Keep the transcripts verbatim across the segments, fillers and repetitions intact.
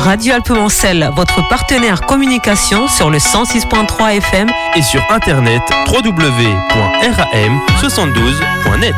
Radio Alpes-Mancel, votre partenaire communication sur le cent six point trois F M et sur internet w w w point ram soixante-douze point net.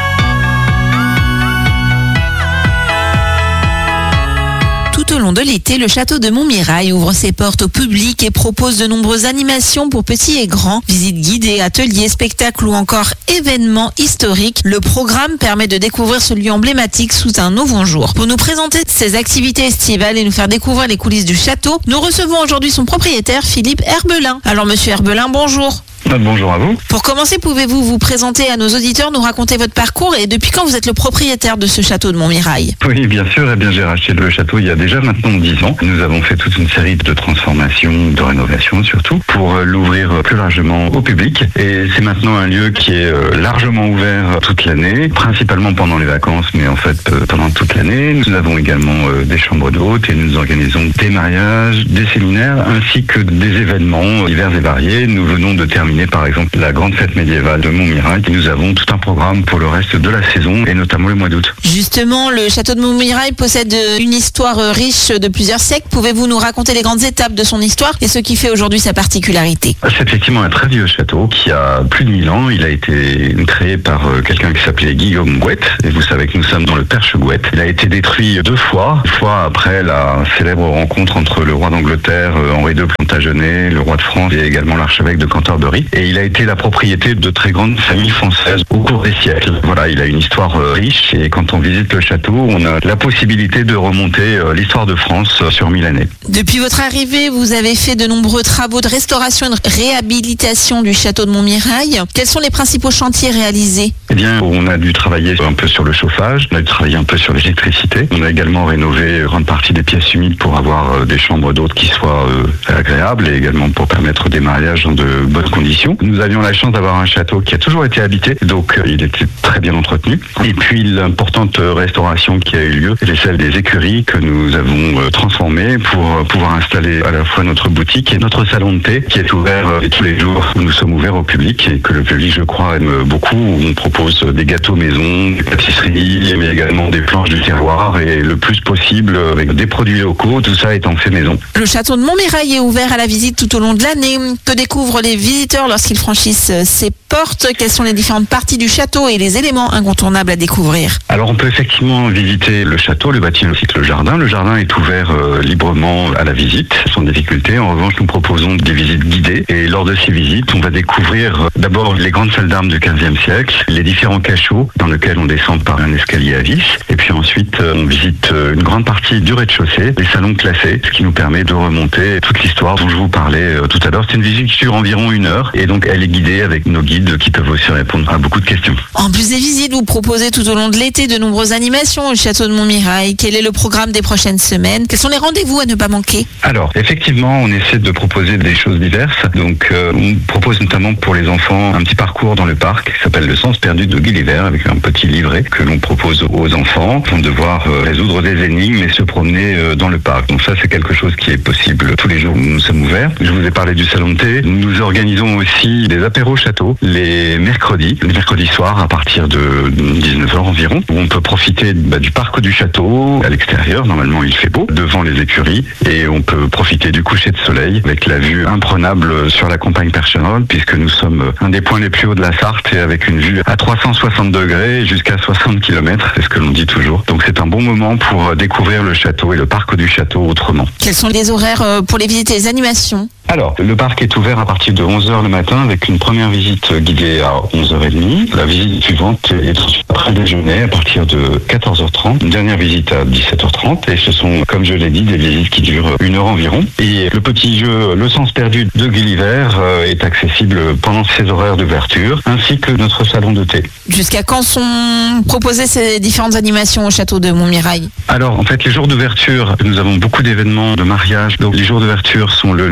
Tout au long de l'été, le château de Montmirail ouvre ses portes au public et propose de nombreuses animations pour petits et grands, visites guidées, ateliers, spectacles ou encore événements historiques. Le programme permet de découvrir ce lieu emblématique sous un nouveau jour. Pour nous présenter ses activités estivales et nous faire découvrir les coulisses du château, nous recevons aujourd'hui son propriétaire, Philippe Herbelin. Alors monsieur Herbelin, bonjour. Bonjour à vous. Pour commencer, pouvez-vous vous présenter à nos auditeurs, nous raconter votre parcours et depuis quand vous êtes le propriétaire de ce château de Montmirail? Oui, bien sûr. Eh bien, j'ai racheté le château il y a déjà maintenant dix ans. Nous avons fait toute une série de transformations, de rénovations surtout, pour l'ouvrir plus largement au public. Et c'est maintenant un lieu qui est largement ouvert toute l'année, principalement pendant les vacances, mais en fait pendant toute l'année. Nous avons également des chambres d'hôtes et nous organisons des mariages, des séminaires, ainsi que des événements divers et variés. Nous venons de terminer par exemple la grande fête médiévale de Montmirail. Nous avons tout un programme pour le reste de la saison et notamment le mois d'août. Justement, le château de Montmirail possède une histoire riche de plusieurs siècles. Pouvez-vous nous raconter les grandes étapes de son histoire et ce qui fait aujourd'hui sa particularité? C'est effectivement un très vieux château qui a plus de mille ans. Il a été créé par quelqu'un qui s'appelait Guillaume Gouette. Et vous savez que nous sommes dans le Perche Gouette. Il a été détruit deux fois. Une fois après la célèbre rencontre entre le roi d'Angleterre, Henri deux Plantagenet, le roi de France et également l'archevêque de Cantorbéry. Et il a été la propriété de très grandes familles françaises au cours des siècles. Voilà, il a une histoire riche et quand on visite le château, on a la possibilité de remonter l'histoire de France sur mille années. Depuis votre arrivée, vous avez fait de nombreux travaux de restauration et de réhabilitation du château de Montmirail. Quels sont les principaux chantiers réalisés? Eh bien, on a dû travailler un peu sur le chauffage, on a dû travailler un peu sur l'électricité. On a également rénové une grande partie des pièces humides pour avoir des chambres d'hôtes qui soient agréables et également pour permettre des mariages dans de bonnes conditions. Nous avions la chance d'avoir un château qui a toujours été habité, donc euh, il était très bien entretenu. Et puis l'importante restauration qui a eu lieu, c'est celle des écuries que nous avons euh, transformées pour euh, pouvoir installer à la fois notre boutique et notre salon de thé qui est ouvert euh, tous les jours. Nous sommes ouverts au public et que le public, je crois, aime beaucoup. On propose des gâteaux maison, des pâtisseries, mais également des planches du terroir et le plus possible avec des produits locaux, tout ça étant fait maison. Le château de Montmirail est ouvert à la visite tout au long de l'année. Que découvrent les visiteurs lorsqu'ils franchissent ses portes? Quelles sont les différentes parties du château et les éléments incontournables à découvrir? Alors on peut effectivement visiter le château, le bâtiment ainsi que le jardin. Le jardin est ouvert euh, librement à la visite, sans difficulté. En revanche, nous proposons des visites guidées et lors de ces visites, on va découvrir euh, d'abord les grandes salles d'armes du quinzième siècle, les différents cachots dans lesquels on descend par un escalier à vis et puis ensuite euh, on visite euh, une grande partie du rez-de-chaussée, les salons classés, ce qui nous permet de remonter toute l'histoire dont je vous parlais euh, tout à l'heure. C'est une visite qui dure environ une heure et donc elle est guidée avec nos guides qui peuvent aussi répondre à beaucoup de questions. En plus des visites, vous proposez tout au long de l'été de nombreuses animations au château de Montmirail. Quel est le programme des prochaines semaines? Quels sont les rendez-vous à ne pas manquer? Alors, effectivement, on essaie de proposer des choses diverses. Donc, euh, on propose notamment pour les enfants un petit parcours dans le parc qui s'appelle le Sens perdu de Gulliver avec un petit livret que l'on propose aux enfants. Ils vont devoir euh, résoudre des énigmes et se promener euh, dans le parc. Donc ça, c'est quelque chose qui est possible tous les jours où nous sommes ouverts. Je vous ai parlé du salon de thé. Nous organisons aussi des apéros château les mercredis, les mercredis soirs à partir de dix-neuf heures environ, où on peut profiter bah, du parc du château à l'extérieur. Normalement, il fait beau devant les écuries et on peut profiter du coucher de soleil avec la vue imprenable sur la campagne percheronne puisque nous sommes un des points les plus hauts de la Sarthe et avec une vue à trois cent soixante degrés jusqu'à soixante kilomètres, c'est ce que l'on dit toujours. Donc c'est un bon moment pour découvrir le château et le parc du château autrement. Quels sont les horaires pour les visites et les animations? Alors, le parc est ouvert à partir de onze heures le matin avec une première visite guidée à onze heures trente. La visite suivante est après le déjeuner à partir de quatorze heures trente. Une dernière visite à dix-sept heures trente. Et ce sont, comme je l'ai dit, des visites qui durent une heure environ. Et le petit jeu Le Sens perdu de Gulliver est accessible pendant ses horaires d'ouverture, ainsi que notre salon de thé. Jusqu'à quand sont proposées ces différentes animations au château de Montmirail? Alors, en fait, les jours d'ouverture, nous avons beaucoup d'événements de mariage. Donc, les jours d'ouverture sont le lundi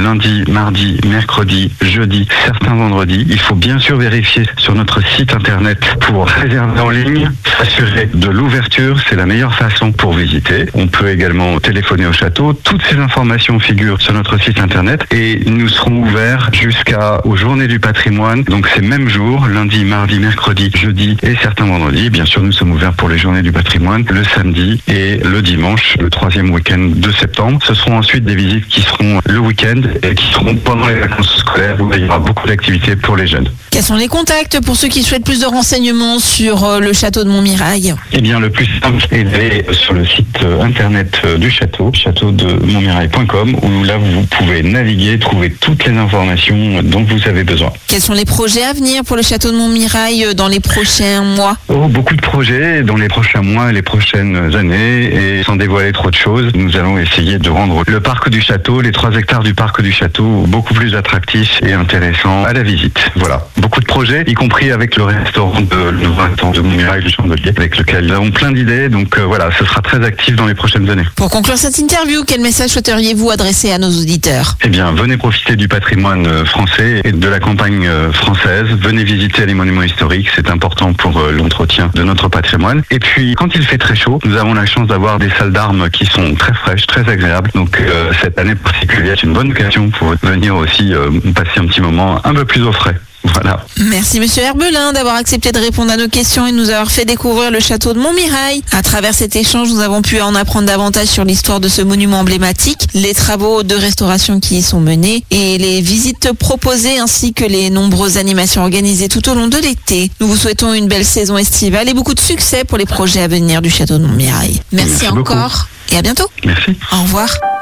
mardi, mercredi, jeudi, certains vendredis. Il faut bien sûr vérifier sur notre site internet pour réserver en ligne, s'assurer de l'ouverture, c'est la meilleure façon pour visiter. On peut également téléphoner au château. Toutes ces informations figurent sur notre site internet et nous serons ouverts jusqu'aux Journées du patrimoine. Donc ces mêmes jours, lundi, mardi, mercredi, jeudi et certains vendredis. Bien sûr, nous sommes ouverts pour les Journées du patrimoine le samedi et le dimanche, le troisième week-end de septembre. Ce seront ensuite des visites qui seront le week-end et qui seront pendant les vacances scolaires où il y aura beaucoup d'activités pour les jeunes. Quels sont les contacts pour ceux qui souhaitent plus de renseignements sur euh, le château de Montmirail? Eh bien, le plus simple est d'aller sur le site internet du château, château de montmirail point com, où là, vous pouvez naviguer, trouver toutes les informations dont vous avez besoin. Quels sont les projets à venir pour le château de Montmirail dans les prochains mois? Oh, beaucoup de projets dans les prochains mois et les prochaines années, et sans dévoiler trop de choses, nous allons essayer de rendre le parc du château, les trois hectares du parc du château, beaucoup plus attractifs et intéressants à la visite. Voilà, beaucoup de projets, y compris avec le restaurant de le nouveau restaurant de Montmirail, le Chandelier, avec lequel nous avons plein d'idées, donc euh, voilà, ce sera très actif dans les prochaines années. Pour conclure cette interview, quel message souhaiteriez-vous adresser à nos auditeurs? Eh bien, venez profiter du patrimoine français et de la campagne française. Venez visiter les monuments historiques, c'est important pour l'entretien de notre patrimoine. Et puis, quand il fait très chaud, nous avons la chance d'avoir des salles d'armes qui sont très fraîches, très agréables. Donc, euh, cette année particulière est une bonne occasion pour venir aussi euh, passer un petit moment un peu plus au frais. Voilà. Merci Monsieur Herbelin d'avoir accepté de répondre à nos questions et de nous avoir fait découvrir le château de Montmirail. À travers cet échange, nous avons pu en apprendre davantage sur l'histoire de ce monument emblématique, les travaux de restauration qui y sont menés et les visites proposées ainsi que les nombreuses animations organisées tout au long de l'été. Nous vous souhaitons une belle saison estivale et beaucoup de succès pour les projets à venir du château de Montmirail. Merci, Merci encore beaucoup. Et à bientôt. Merci. Au revoir.